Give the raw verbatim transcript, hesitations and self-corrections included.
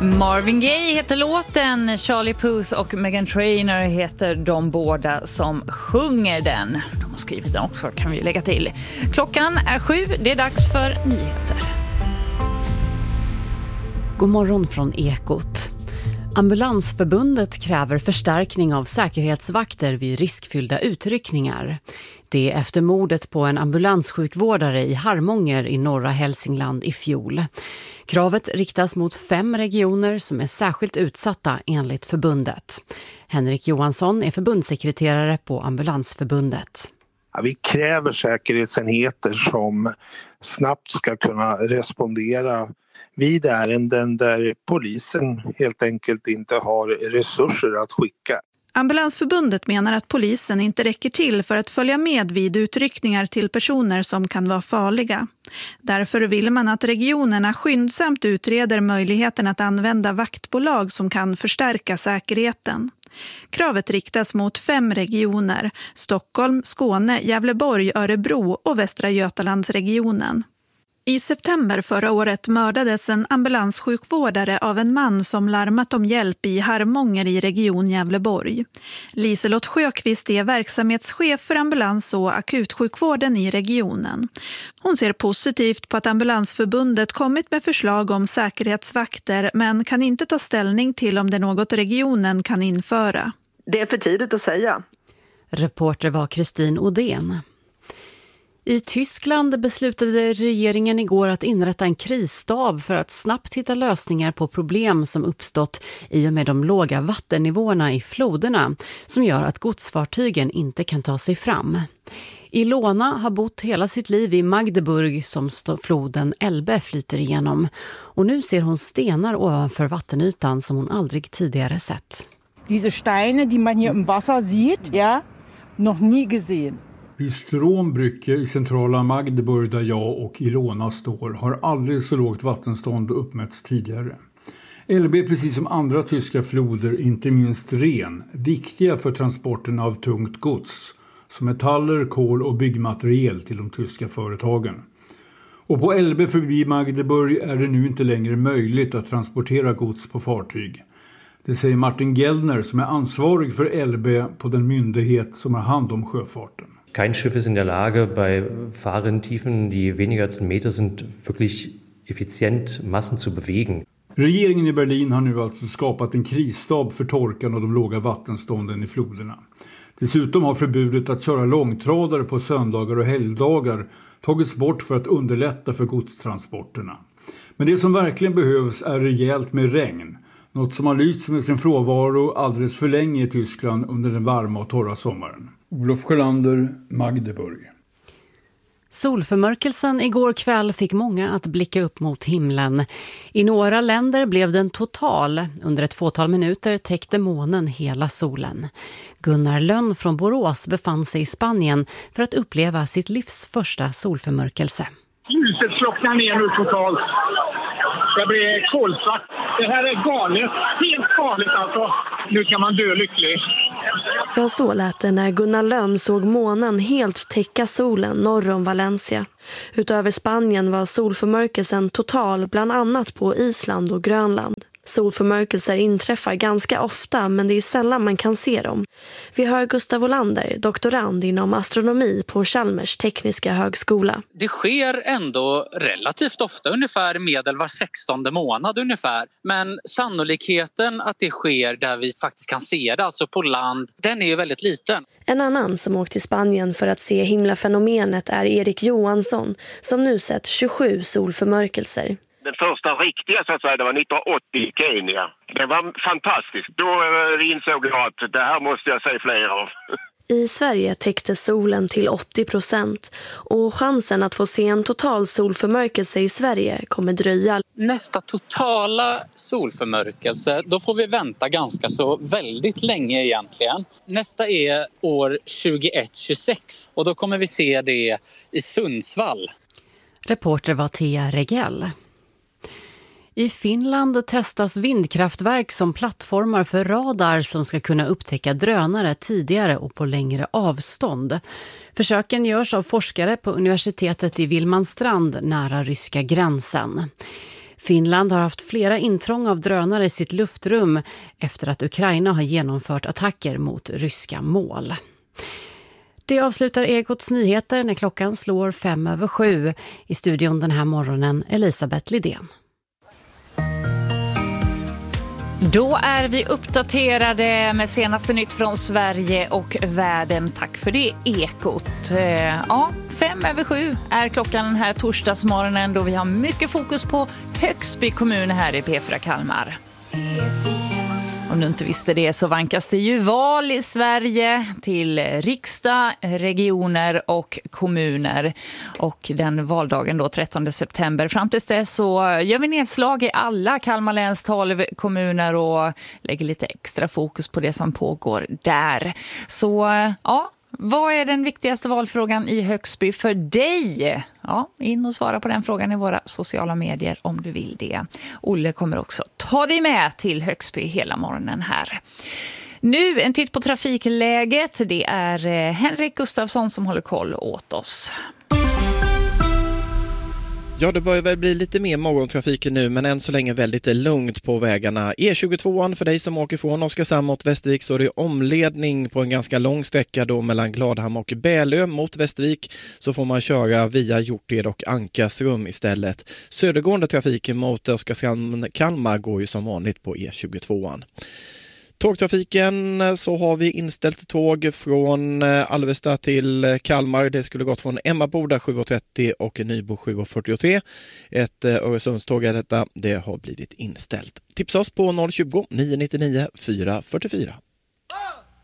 Marvin Gaye heter låten, Charlie Puth och Meghan Trainor heter de båda som sjunger den. De har skrivit den också, kan vi lägga till. Klockan är sju, det är dags för nyheter. God morgon från Ekot. Ambulansförbundet kräver förstärkning av säkerhetsvakter vid riskfyllda utryckningar. Det är efter mordet på en ambulanssjukvårdare i Harmånger i norra Hälsingland i fjol. Kravet riktas mot fem regioner som är särskilt utsatta enligt förbundet. Henrik Johansson är förbundssekreterare på Ambulansförbundet. Ja, vi kräver säkerhetsenheter som snabbt ska kunna respondera vid ärenden där polisen helt enkelt inte har resurser att skicka. Ambulansförbundet menar att polisen inte räcker till för att följa med vid utryckningar till personer som kan vara farliga. Därför vill man att regionerna skyndsamt utreder möjligheten att använda vaktbolag som kan förstärka säkerheten. Kravet riktas mot fem regioner: Stockholm, Skåne, Gävleborg, Örebro och Västra Götalandsregionen. I september förra året mördades en ambulanssjukvårdare av en man som larmat om hjälp i Harmånger i region Gävleborg. Liselott Sjöqvist är verksamhetschef för ambulans- och akutsjukvården i regionen. Hon ser positivt på att Ambulansförbundet kommit med förslag om säkerhetsvakter, men kan inte ta ställning till om det är något regionen kan införa. Det är för tidigt att säga. Reporter var Kristin Odén. I Tyskland beslutade regeringen igår att inrätta en krisstab för att snabbt hitta lösningar på problem som uppstått i och med de låga vattennivåerna i floderna som gör att godsfartygen inte kan ta sig fram. Ilona har bott hela sitt liv i Magdeburg som floden Elbe flyter igenom och nu ser hon stenar ovanför vattenytan som hon aldrig tidigare sett. Diese Steine, die man hier im Wasser sieht, ja, noch nie gesehen. Vid Strombrücke i centrala Magdeburg där jag och Ilona står har aldrig så lågt vattenstånd uppmätts tidigare. Elbe är precis som andra tyska floder, inte minst Ren, viktiga för transporten av tungt gods, som metaller, kol och byggmaterial till de tyska företagen. Och på Elbe förbi Magdeburg är det nu inte längre möjligt att transportera gods på fartyg. Det säger Martin Gellner som är ansvarig för Elbe på den myndighet som har hand om sjöfarten. Kein Schiff ist in der Lage, bei Fahrrinntiefen, die weniger als einen Meter sind, wirklich effizient Massen zu bewegen. Regeringen i Berlin har nu alltså skapat en krisstab för torkan och de låga vattenstånden i floderna. Dessutom har förbudet att köra långtradare på söndagar och helgdagar tagits bort för att underlätta för godstransporterna. Men det som verkligen behövs är rejält med regn. Något som har lyst med sin frånvaro alldeles för länge i Tyskland under den varma och torra sommaren. Olof Sjölander, Magdeburg. Solförmörkelsen igår kväll fick många att blicka upp mot himlen. I några länder blev den total. Under ett fåtal minuter täckte månen hela solen. Gunnar Lönn från Borås befann sig i Spanien för att uppleva sitt livs första solförmörkelse. Ljuset slocknar ner nu totalt. Det blir kolsvart. Det här är galet. Helt galet alltså. Nu kan man dö lycklig. Ja, så lät det när Gunnar Lönn såg månen helt täcka solen norr om Valencia. Utöver Spanien var solförmörkelsen total bland annat på Island och Grönland. Solförmörkelser inträffar ganska ofta, men det är sällan man kan se dem. Vi hör Gustav Olander, doktorand inom astronomi på Chalmers tekniska högskola. Det sker ändå relativt ofta, ungefär medel var sextonde månad ungefär. Men sannolikheten att det sker där vi faktiskt kan se det, alltså på land, den är ju väldigt liten. En annan som åkt till Spanien för att se himlafenomenet är Erik Johansson, som nu sett tjugosju solförmörkelser. Den första riktiga så att säga, det var nittonhundraåttio i Kenya. Det var fantastiskt. Då insåg jag att det här måste jag se fler av. I Sverige täckte solen till åttio procent och chansen att få se en total solförmörkelse i Sverige kommer dröja. Nästa totala solförmörkelse, då får vi vänta ganska så väldigt länge egentligen. Nästa är år tjugoett tjugosex och då kommer vi se det i Sundsvall. Reporter var Thea Regell. I Finland testas vindkraftverk som plattformar för radar som ska kunna upptäcka drönare tidigare och på längre avstånd. Försöken görs av forskare på universitetet i Vilmanstrand nära ryska gränsen. Finland har haft flera intrång av drönare i sitt luftrum efter att Ukraina har genomfört attacker mot ryska mål. Det avslutar Ekots nyheter när klockan slår fem över sju. I studion den här morgonen Elisabeth Lidén. Då är vi uppdaterade med senaste nytt från Sverige och världen. Tack för det, Ekot. Ja, fem över sju är klockan den här torsdagsmorgonen då vi har mycket fokus på Högsby kommun här i P fyra Kalmar. Om du inte visste det så vankas det ju val i Sverige till riksdag, regioner och kommuner. Och den valdagen då trettonde september. Fram tills dess så gör vi nedslag i alla Kalmar läns tolv kommuner och lägger lite extra fokus på det som pågår där. Så ja, vad är den viktigaste valfrågan i Högsby för dig? Ja, in och svara på den frågan i våra sociala medier om du vill det. Olle kommer också ta dig med till Högsby hela morgonen här. Nu en titt på trafikläget. Det är Henrik Gustafsson som håller koll åt oss. Ja, det börjar väl bli lite mer morgontrafiken nu, men än så länge väldigt lugnt på vägarna. E tjugotvå för dig som åker från Oskarshamn mot Västervik så är det omledning på en ganska lång sträcka då mellan Gladhamn och Bälö mot Västervik. Så får man köra via Hjorted och Ankarsrum istället. Södergående trafiken mot Oskarshamn-Kalmar går ju som vanligt på E tjugotvå. Tågtrafiken så har vi inställt tåg från Alvesta till Kalmar. Det skulle gått från Emmaboda sju trettio och Nybo sju fyrtiotre. Ett Öresundståg är detta. Det har blivit inställt. Tipsa oss på noll tjugo, nio nio nio, fyra fyra fyra.